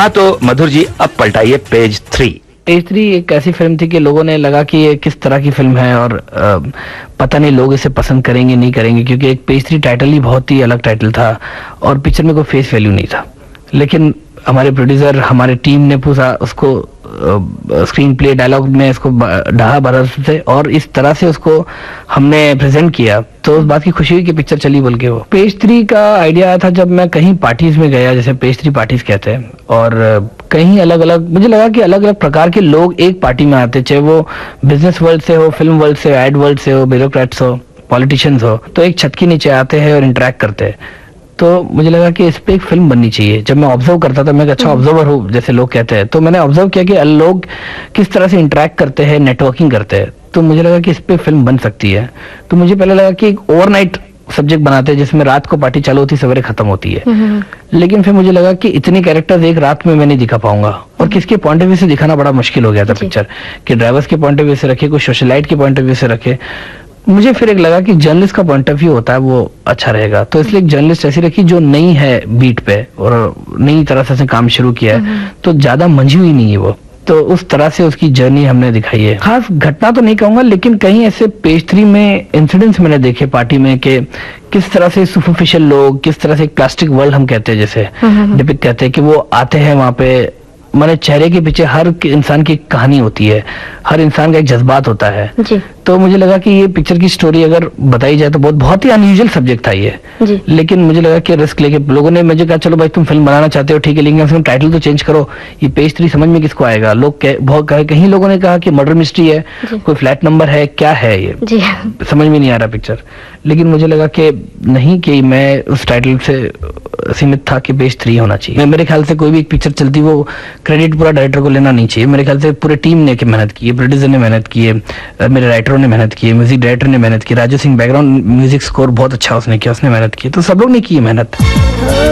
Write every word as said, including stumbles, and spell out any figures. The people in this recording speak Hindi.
हाँ तो मधुर जी अब पलटाइए पेज थ्री। पेज थ्री एक ऐसी फिल्म थी कि लोगों ने लगा कि ये किस तरह की फिल्म है और आ, पता नहीं लोग इसे पसंद करेंगे नहीं करेंगे, क्योंकि एक पेज थ्री टाइटल ही बहुत ही अलग टाइटल था और पिक्चर में कोई फेस वैल्यू नहीं था। लेकिन हमारे प्रोड्यूसर, हमारे टीम ने पूरा उसको स्क्रीन प्ले डायलॉग में इसको ढहा भरा से और इस तरह से उसको हमने प्रेजेंट किया, तो उस बात की खुशी हुई कि पिक्चर चली बोल के। वो पेज थ्री का आइडिया आया था जब मैं कहीं पार्टीज में गया, जैसे पेज थ्री पार्टीज कहते हैं, और कहीं अलग अलग मुझे लगा कि अलग अलग प्रकार के लोग एक पार्टी में आते, चाहे वो बिजनेस वर्ल्ड से हो, फिल्म वर्ल्ड से हो, एड वर्ल्ड से हो, ब्यूरोक्रेट्स हो, पॉलिटिशियंस हो, तो एक छत के नीचे आते हैं और इंटरेक्ट करते हैं। तो मुझे लगा कि इस पे एक फिल्म बननी चाहिए। जब मैं ऑब्जर्व करता था, मैं एक अच्छा ऑब्जर्वर हूँ जैसे लोग कहते हैं, तो मैंने ऑब्जर्व किया कि लोग किस तरह से इंटरेक्ट करते हैं, नेटवर्किंग करते हैं, तो मुझे लगा कि इस पे फिल्म बन सकती है। तो मुझे पहले लगा कि एक ओवरनाइट सब्जेक्ट बनाते हैं जिसमें रात को पार्टी चालू होती, सवेरे खत्म होती है। लेकिन फिर मुझे लगा कि इतने कैरेक्टर्स एक रात में मैं नहीं दिखा पाऊंगा, और किसके पॉइंट ऑफ व्यू से दिखाना बड़ा मुश्किल हो गया था पिक्चर कि ड्राइवर्स के पॉइंट ऑफ व्यू से रखे, कोई सोशलाइट के पॉइंट ऑफ व्यू से रखे। मुझे फिर एक लगा कि जर्नलिस्ट का पॉइंट ऑफ व्यू होता है वो अच्छा रहेगा, तो इसलिए एक जर्नलिस्ट ऐसी रखी जो नई है बीट पे और नई तरह से काम शुरू किया है, तो ज्यादा मंझी हुई नहीं है वो, तो उस तरह से उसकी जर्नी हमने दिखाई है। खास घटना तो नहीं कहूंगा, लेकिन कहीं ऐसे पेज थ्री में इंसिडेंट्स मैंने देखे पार्टी में कि किस तरह से सुपरफिशियल लोग, किस तरह से प्लास्टिक वर्ल्ड हम कहते हैं जैसे डिपिक्ट कहते हैं, कि वो आते हैं वहां पे। माने चेहरे के पीछे हर इंसान की कहानी होती है, हर इंसान का एक जज्बात होता है जी। तो मुझे लगा कि ये पिक्चर की स्टोरी अगर बताई जाए तो बहुत बहुत ही अनयूजुअल सब्जेक्ट था ये जी। लेकिन मुझे लगा कि रिस्क लेके लोगों ने मुझे कहा चलो भाई तुम फिल्म बनाना चाहते हो ठीक है, लेकिन टाइटल तो चेंज करो, ये पेज थ्री समझ में किसको आएगा। लोग बहुत कहे, कहीं लोगों ने कहा कि मर्डर मिस्ट्री है, कोई फ्लैट नंबर है, क्या है ये जी। समझ में नहीं आ रहा पिक्चर। लेकिन मुझे लगा कि नहीं, कि मैं उस टाइटल से सीमित था कि पेज थ्री होना चाहिए। मेरे ख्याल से कोई भी एक पिक्चर चलती वो क्रेडिट पूरा डायरेक्टर को लेना नहीं चाहिए। मेरे ख्याल से पूरे टीम ने मेहनत की है, प्रोड्यूसर ने मेहनत की है, मेरे राइटरों ने मेहनत की है, म्यूजिक डायरेक्टर ने मेहनत की, Raju Singh background music score बहुत अच्छा उसने किया, उसने मेहनत की, तो सब लोग ने की मेहनत।